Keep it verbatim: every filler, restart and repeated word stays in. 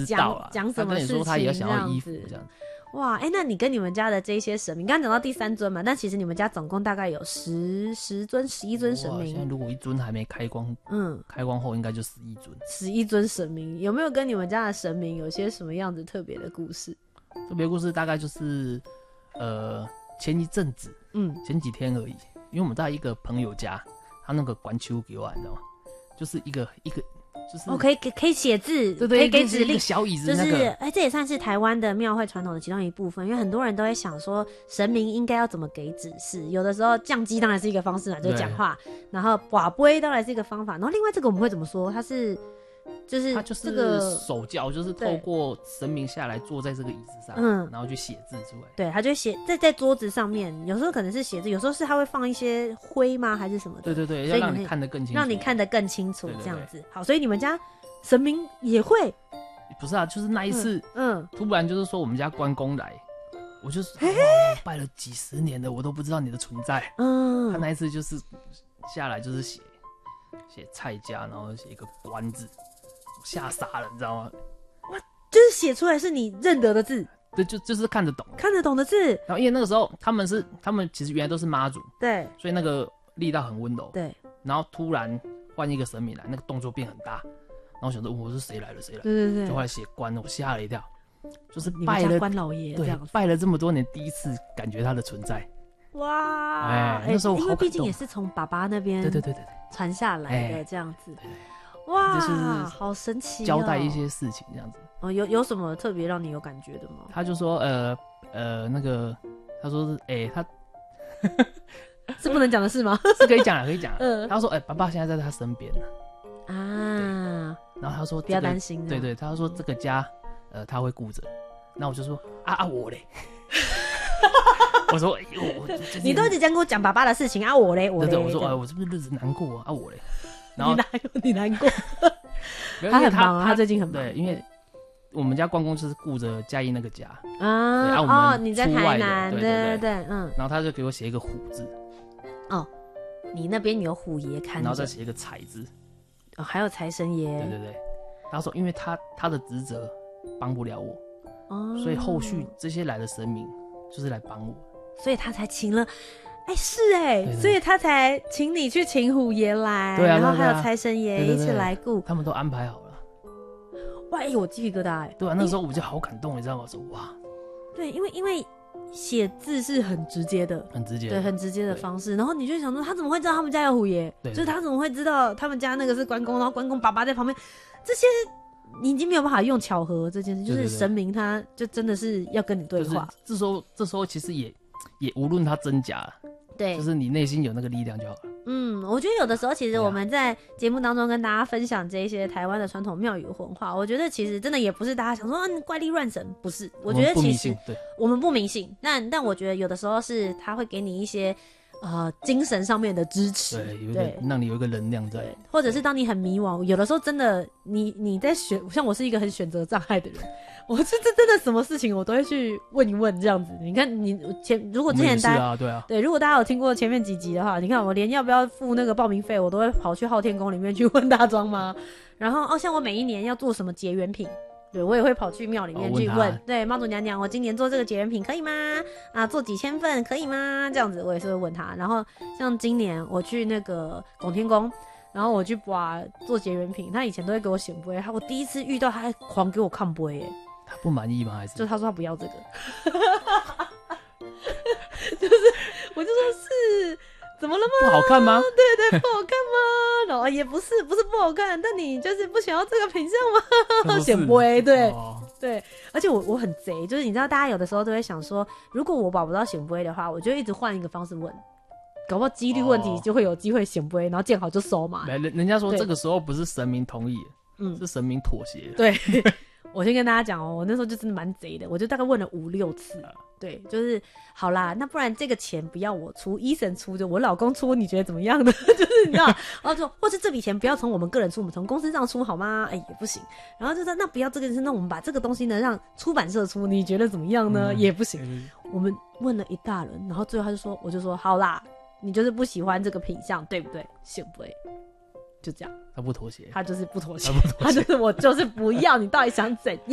知道啦， 讲什么事情， 他跟你说他也想要衣服这样子。 哇，哎、欸，那你跟你们家的这些神明，刚刚讲到第三尊嘛，但其实你们家总共大概有十十尊、十一尊神明。 现在如果一尊还没开光，嗯，开光后应该就十一尊。 十一尊神明，有没有跟你们家的神明有些什么样子特别的故事？ 特别故事大概就是，呃，前一阵子，嗯，前几天而已，因为我们在一个朋友家，他那个管秋给我，你知道吗？就是一个一个。就是哦，可以可以写字， 对对， 可以给指令， 小椅子、 那个，就是哎、 欸， 这也算是台湾的庙会传统的其中一部分。因为很多人都会想说，神明应该要怎么给指示。有的时候降鸡当然是一个方式嘛，就是讲话，然后跋杯当然是一个方法。然后另外这个我们会怎么说？它是就是它就是这个手教，就是透过神明下来坐在这个椅子上， 嗯， 然后去写字出来。 对，他就写在在桌子上面，有时候可能是写字，有时候是他会放一些灰吗，还是什么的？ 对对对，要让你看得更清楚， 让你看得更清楚， 对对对， 这样子。好，所以你们家神明也会？ 不是啊，就是那一次，嗯，嗯突然就是说我们家关公来，我就是、欸、我拜了几十年了，我都不知道你的存在。嗯，他那一次就是下来就是写写蔡家，然后写一个关字，吓傻了，你知道吗？ 哇，就是写出来是你认得的字。 对，就就是看得懂， 看得懂的字。 然后因为那个时候他们是他们其实原来都是妈祖， 对， 所以那个力道很温柔。 对， 然后突然换一个神明来，那个动作变很大。然后我想说，我是谁来了？谁来了？ 对对对。 就后来写关，我吓了一跳，就是拜了关老爷， 对，拜了这么多年，第一次感觉他的存在。 哇， 哎、欸，那时候我好感动， 因为毕竟也是从爸爸那边对对对对对传下来的这样子。 对对对， 哇， 就是好神奇、哦， 交代一些事情这样子。 哦，有有什么特别让你有感觉的吗？ 他就说，呃呃，那个他说是，哎、欸，他是不能讲的事吗？ 是可以讲了，可以讲了。 嗯， 他说，哎、欸，爸爸现在在他身边呢。 啊， 然后他说、這個、 不要担心。 对对，他说这个家，呃，他会顾着。那我就说，啊啊我嘞。我说，哎呦， 你都一直讲跟我讲爸爸的事情啊，我嘞，我嘞。 对对，我说，哎、呃，我是不是日子难过啊？啊我嘞。然后你难你难过。他很忙啊，他最近很忙。 对，因为我们家关公就是顾着嘉义那个家啊。啊，哦，你在台南， 对对对对嗯。 然后他就给我写一个虎字。 哦，你那边有虎爷看着。 然后再写一个财字。 哦，还有财神爷。 对对对。他说，因为他他的职责帮不了我，哦，所以后续这些来的神明就是来帮我， 所以他才请了。哎、欸，是哎、欸，所以他才请你去请虎爷来， 对啊， 然后还有财神爷一起来顾， 他们都安排好了。 哇，哎、欸，我鸡皮疙瘩哎、欸。 对啊，那时候我就好感动，你知道吗？我说哇， 对，因为因为写字是很直接的， 很直接， 对，很直接的方式。然后你就想说，他怎么会知道他们家有虎爷？就是他怎么会知道他们家那个是关公，然后关公爸爸在旁边，这些你已经没有办法用巧合这件事，就是神明他就真的是要跟你对话。 就是、这时候，这时候其实也也无论他真假。 对， 就是你内心有那个力量就好了。 嗯，我觉得有的时候，其实我们在节目当中跟大家分享这些台湾的传统庙宇文化，我觉得其实真的也不是大家想说啊怪力乱神，不是。我觉得其实我们不迷信，但但我觉得有的时候是他会给你一些呃精神上面的支持， 对，有一个让你有一个能量在， 或者是当你很迷惘，有的时候真的你你在选，像我是一个很选择障碍的人。我是这真的什么事情我都会去问一问这样子。你看你前如果之前大家、 啊对啊、 对，如果大家有听过前面几集的话，你看我连要不要付那个报名费，我都会跑去昊天宫里面去问大庄妈。然后哦，像我每一年要做什么结缘品，对我也会跑去庙里面去问， 问对妈祖娘娘，我今年做这个结缘品可以吗？啊，做几千份可以吗？这样子我也是会问他。然后像今年我去那个拱天宫。然后我去拔做结缘品，他以前都会给我显杯，他我第一次遇到他还狂给我看杯耶。 他不满意吗？还是就他说他不要这个，就是我就说是怎么了吗？ 不好看吗？ 对对，不好看吗？然后也不是不是不好看，但你就是不想要这个品相吗？显杯对、哦、对，而且我我很贼，就是你知道大家有的时候都会想说，如果我保不到显杯的话，我就一直换一个方式问。搞不好几率问题就会有机会显杯，然后见好就收嘛。 人人家说这个时候不是神明同意，嗯，是神明妥协。 对，我先跟大家讲哦，我那时候就真的蛮贼的，我就大概问了五六次。对，就是好啦，那不然这个钱不要我出，医生出就我老公出，你觉得怎么样呢？就是你知道，然后就或是这笔钱不要从我们个人出，我们从公司上出好吗？哎、欸、也不行。然后就说那不要这个事，那我们把这个东西呢让出版社出，你觉得怎么样呢？嗯、也不行。嗯、我们问了一大轮，然后最后他就说，我就说好啦。你就是不喜欢这个品相，对不对？显杯，就这样。 他不妥协， 他就是不妥协， 他不妥协， 他就是我就是不要。你到底想怎样？